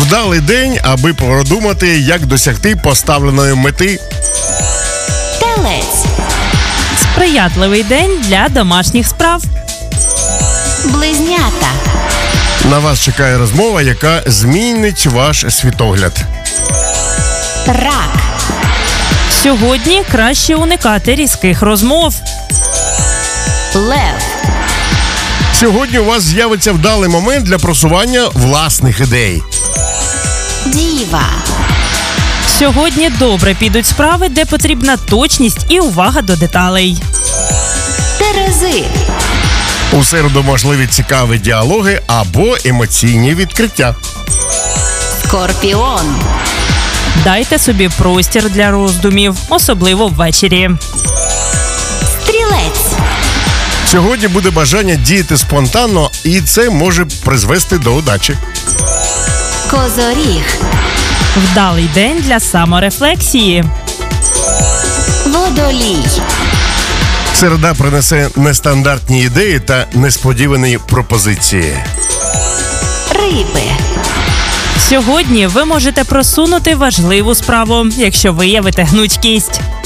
Вдалий день, аби продумати, як досягти поставленої мети. Телець. Сприятливий день для домашніх справ. Близнята. На вас чекає розмова, яка змінить ваш світогляд. Рак. Сьогодні краще уникати різких розмов. Лев. Сьогодні у вас з'явиться вдалий момент для просування власних ідей. Діва. Сьогодні добре підуть справи, де потрібна точність і увага до деталей. Терези. У середу можливі цікаві діалоги або емоційні відкриття. Скорпіон. Дайте собі простір для роздумів, особливо ввечері. Стрілець. Сьогодні буде бажання діяти спонтанно, і це може призвести до удачі. Козоріг. Вдалий день для саморефлексії. Водолій. Середа принесе нестандартні ідеї та несподівані пропозиції. Риби. Сьогодні ви можете просунути важливу справу, якщо виявите гнучкість.